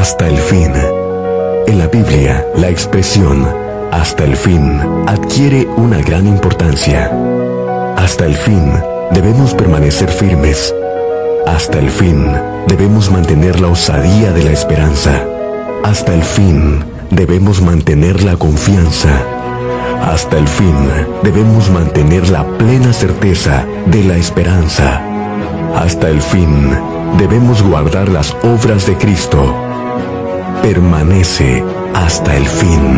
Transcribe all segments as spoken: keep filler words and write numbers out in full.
hasta el fin. En la Biblia, la expresión hasta el fin adquiere una gran importancia. Hasta el fin debemos permanecer firmes. Hasta el fin debemos mantener la osadía de la esperanza. Hasta el fin debemos mantener la confianza. Hasta el fin debemos mantener la plena certeza de la esperanza. Hasta el fin debemos guardar las obras de Cristo. Permanece hasta el fin.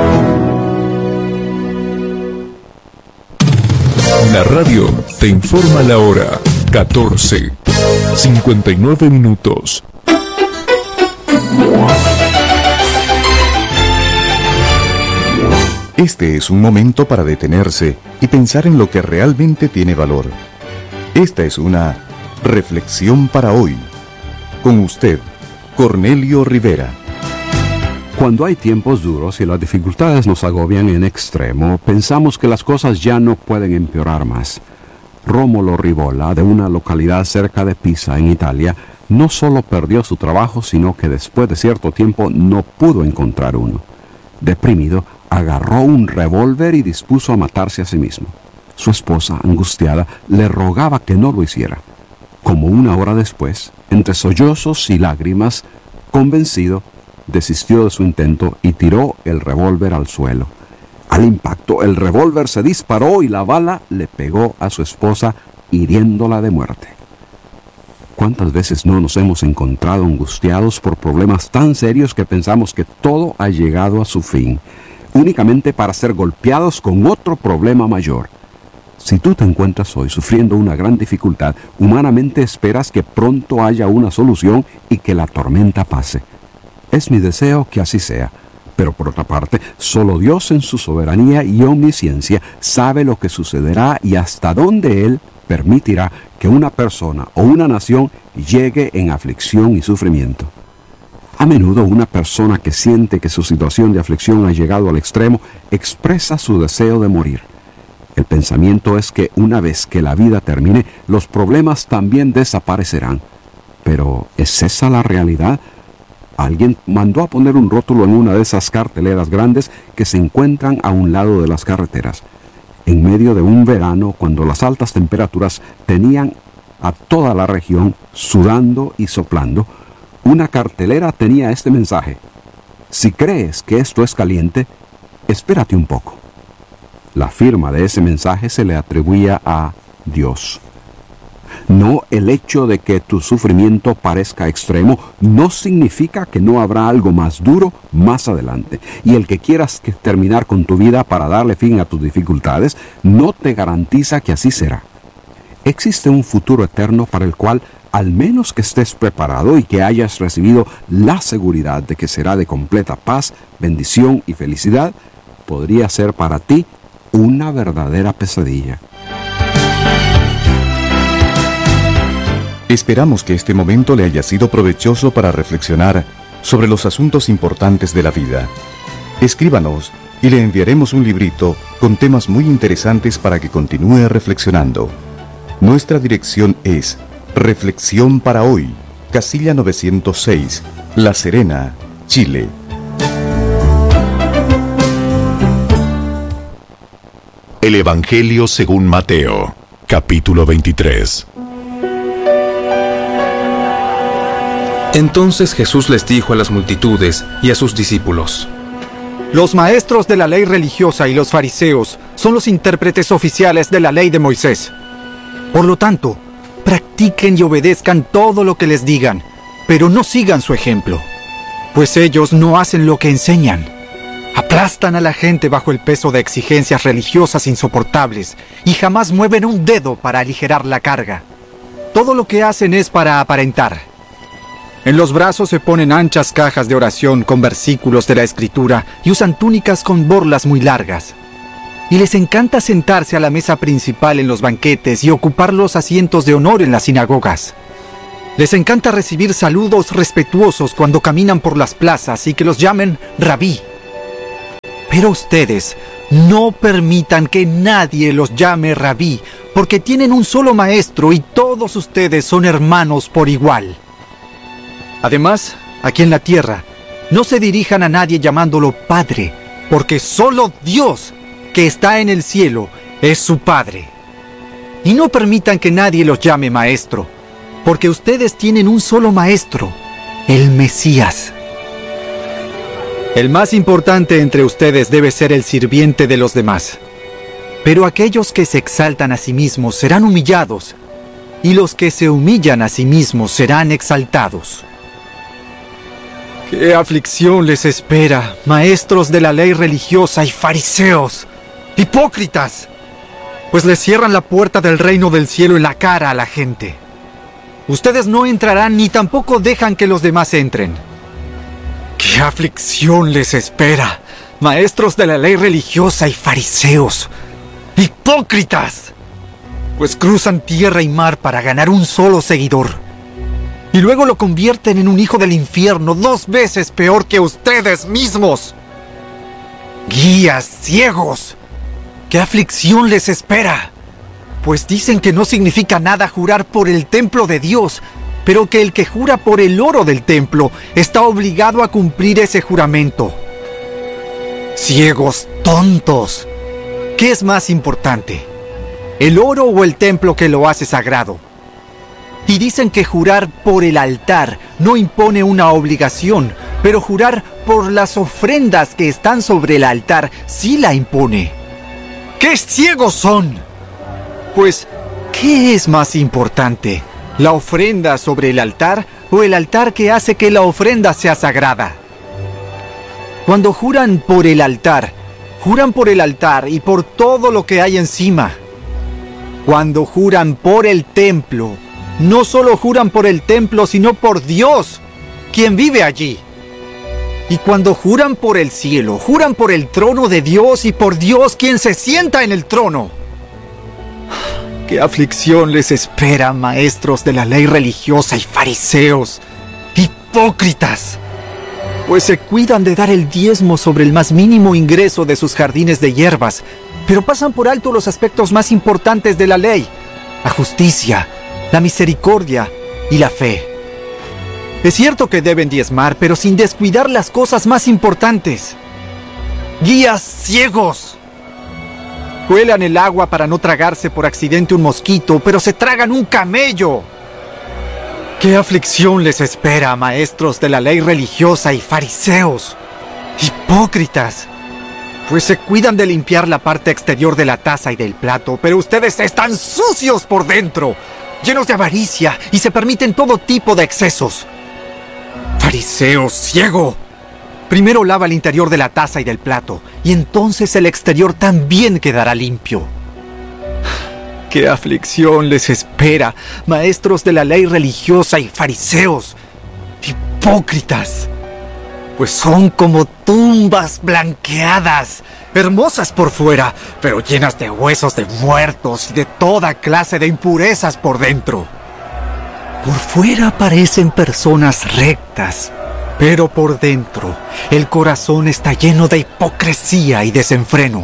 La radio te informa la hora. catorce, cincuenta y nueve minutos. Este es un momento para detenerse y pensar en lo que realmente tiene valor. Esta es una reflexión para hoy. Con usted, Cornelio Rivera. Cuando hay tiempos duros y las dificultades nos agobian en extremo, pensamos que las cosas ya no pueden empeorar más. Rómulo Rivola, de una localidad cerca de Pisa, en Italia, no solo perdió su trabajo, sino que después de cierto tiempo no pudo encontrar uno. Deprimido, agarró un revólver y dispuso a matarse a sí mismo. Su esposa, angustiada, le rogaba que no lo hiciera. Como una hora después, entre sollozos y lágrimas, convencido, desistió de su intento y tiró el revólver al suelo. Al impacto, el revólver se disparó y la bala le pegó a su esposa, hiriéndola de muerte. ¿Cuántas veces no nos hemos encontrado angustiados por problemas tan serios que pensamos que todo ha llegado a su fin, únicamente para ser golpeados con otro problema mayor? Si tú te encuentras hoy sufriendo una gran dificultad, humanamente esperas que pronto haya una solución y que la tormenta pase. Es mi deseo que así sea. Pero por otra parte, solo Dios en su soberanía y omnisciencia sabe lo que sucederá y hasta dónde Él permitirá que una persona o una nación llegue en aflicción y sufrimiento. A menudo una persona que siente que su situación de aflicción ha llegado al extremo expresa su deseo de morir. El pensamiento es que una vez que la vida termine, los problemas también desaparecerán. Pero ¿es esa la realidad? Alguien mandó a poner un rótulo en una de esas carteleras grandes que se encuentran a un lado de las carreteras. En medio de un verano, cuando las altas temperaturas tenían a toda la región sudando y soplando, una cartelera tenía este mensaje: si crees que esto es caliente, espérate un poco. La firma de ese mensaje se le atribuía a Dios. No, el hecho de que tu sufrimiento parezca extremo no significa que no habrá algo más duro más adelante. Y el que quieras que terminar con tu vida para darle fin a tus dificultades no te garantiza que así será. Existe un futuro eterno para el cual, al menos que estés preparado y que hayas recibido la seguridad de que será de completa paz, bendición y felicidad, podría ser para ti una verdadera pesadilla. Esperamos que este momento le haya sido provechoso para reflexionar sobre los asuntos importantes de la vida. Escríbanos y le enviaremos un librito con temas muy interesantes para que continúe reflexionando. Nuestra dirección es Reflexión para Hoy, Casilla novecientos seis, La Serena, Chile. El Evangelio según Mateo, capítulo veintitrés. Entonces Jesús les dijo a las multitudes y a sus discípulos: Los maestros de la ley religiosa y los fariseos son los intérpretes oficiales de la ley de Moisés. Por lo tanto, practiquen y obedezcan todo lo que les digan, pero no sigan su ejemplo, pues ellos no hacen lo que enseñan. Aplastan a la gente bajo el peso de exigencias religiosas insoportables y jamás mueven un dedo para aligerar la carga. Todo lo que hacen es para aparentar. En los brazos se ponen anchas cajas de oración con versículos de la Escritura y usan túnicas con borlas muy largas. Y les encanta sentarse a la mesa principal en los banquetes y ocupar los asientos de honor en las sinagogas. Les encanta recibir saludos respetuosos cuando caminan por las plazas y que los llamen rabí. Pero ustedes no permitan que nadie los llame rabí, porque tienen un solo maestro y todos ustedes son hermanos por igual. Además, aquí en la tierra, no se dirijan a nadie llamándolo Padre, porque solo Dios, que está en el cielo, es su Padre. Y no permitan que nadie los llame Maestro, porque ustedes tienen un solo Maestro, el Mesías. El más importante entre ustedes debe ser el sirviente de los demás. Pero aquellos que se exaltan a sí mismos serán humillados, y los que se humillan a sí mismos serán exaltados. ¡Qué aflicción les espera, maestros de la ley religiosa y fariseos! ¡Hipócritas! Pues les cierran la puerta del reino del cielo en la cara a la gente. Ustedes no entrarán ni tampoco dejan que los demás entren. ¡Qué aflicción les espera, maestros de la ley religiosa y fariseos! ¡Hipócritas! Pues cruzan tierra y mar para ganar un solo seguidor. Y luego lo convierten en un hijo del infierno dos veces peor que ustedes mismos. ¡Guías ciegos! ¡Qué aflicción les espera! Pues dicen que no significa nada jurar por el templo de Dios, pero que el que jura por el oro del templo está obligado a cumplir ese juramento. ¡Ciegos tontos! ¿Qué es más importante? ¿El oro o el templo que lo hace sagrado? Y dicen que jurar por el altar no impone una obligación, pero jurar por las ofrendas que están sobre el altar sí la impone. ¡Qué ciegos son! Pues, ¿qué es más importante? ¿La ofrenda sobre el altar o el altar que hace que la ofrenda sea sagrada? Cuando juran por el altar, juran por el altar y por todo lo que hay encima. Cuando juran por el templo, no solo juran por el templo, sino por Dios, quien vive allí. Y cuando juran por el cielo, juran por el trono de Dios y por Dios, quien se sienta en el trono. ¡Qué aflicción les espera, maestros de la ley religiosa y fariseos! ¡Hipócritas! Pues se cuidan de dar el diezmo sobre el más mínimo ingreso de sus jardines de hierbas, pero pasan por alto los aspectos más importantes de la ley: la justicia, la misericordia y la fe. Es cierto que deben diezmar, pero sin descuidar las cosas más importantes. ¡Guías ciegos! Cuelan el agua para no tragarse por accidente un mosquito, pero se tragan un camello. ¡Qué aflicción les espera, maestros de la ley religiosa y fariseos! ¡Hipócritas! Pues se cuidan de limpiar la parte exterior de la taza y del plato, pero ustedes están sucios por dentro, llenos de avaricia, y se permiten todo tipo de excesos. ¡Fariseo ciego! Primero lava el interior de la taza y del plato, y entonces el exterior también quedará limpio. ¡Qué aflicción les espera, maestros de la ley religiosa y fariseos! ¡Hipócritas! Pues son como tumbas blanqueadas, hermosas por fuera, pero llenas de huesos de muertos y de toda clase de impurezas por dentro. Por fuera parecen personas rectas, pero por dentro el corazón está lleno de hipocresía y desenfreno.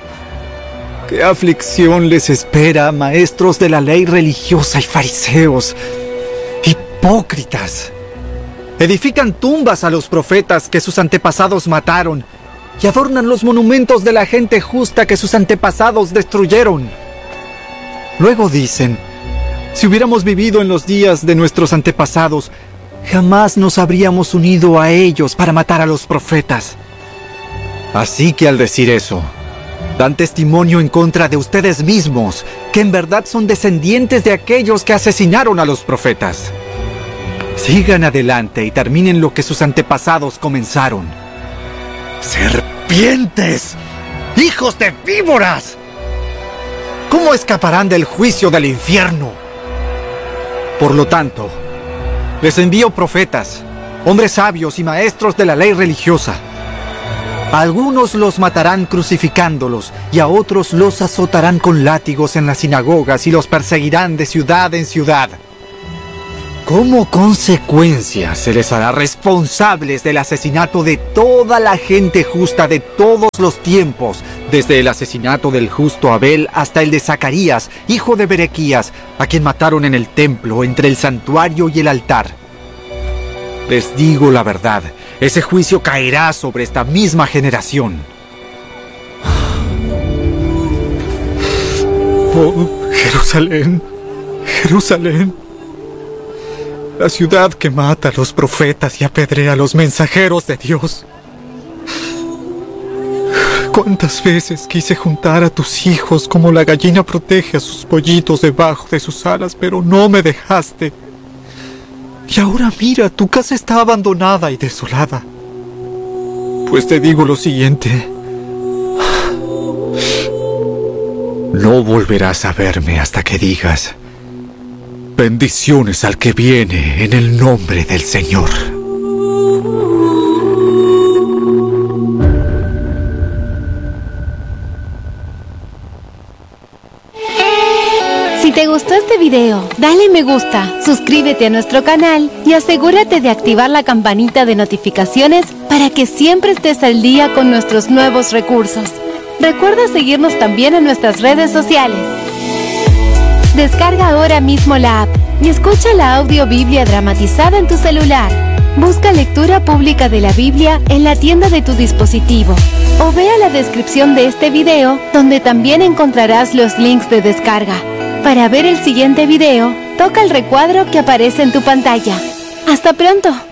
¡Qué aflicción les espera, maestros de la ley religiosa y fariseos! ¡Hipócritas! Edifican tumbas a los profetas que sus antepasados mataron y adornan los monumentos de la gente justa que sus antepasados destruyeron. Luego dicen: si hubiéramos vivido en los días de nuestros antepasados, jamás nos habríamos unido a ellos para matar a los profetas. Así que al decir eso, dan testimonio en contra de ustedes mismos, que en verdad son descendientes de aquellos que asesinaron a los profetas. Sigan adelante y terminen lo que sus antepasados comenzaron. ¡Serpientes! ¡Hijos de víboras! ¿Cómo escaparán del juicio del infierno? Por lo tanto, les envío profetas, hombres sabios y maestros de la ley religiosa. A algunos los matarán crucificándolos y a otros los azotarán con látigos en las sinagogas y los perseguirán de ciudad en ciudad. Como consecuencia, se les hará responsables del asesinato de toda la gente justa de todos los tiempos, desde el asesinato del justo Abel hasta el de Zacarías, hijo de Berequías, a quien mataron en el templo, entre el santuario y el altar. Les digo la verdad, ese juicio caerá sobre esta misma generación. Oh, Jerusalén, Jerusalén, la ciudad que mata a los profetas y apedrea a los mensajeros de Dios. ¿Cuántas veces quise juntar a tus hijos como la gallina protege a sus pollitos debajo de sus alas, pero no me dejaste? Y ahora mira, tu casa está abandonada y desolada. Pues te digo lo siguiente: no volverás a verme hasta que digas: bendiciones al que viene en el nombre del Señor. Si te gustó este video, dale me gusta, suscríbete a nuestro canal y asegúrate de activar la campanita de notificaciones para que siempre estés al día con nuestros nuevos recursos. Recuerda seguirnos también en nuestras redes sociales. Descarga ahora mismo la app y escucha la audiobiblia dramatizada en tu celular. Busca lectura pública de la Biblia en la tienda de tu dispositivo o vea la descripción de este video, donde también encontrarás los links de descarga. Para ver el siguiente video, toca el recuadro que aparece en tu pantalla. ¡Hasta pronto!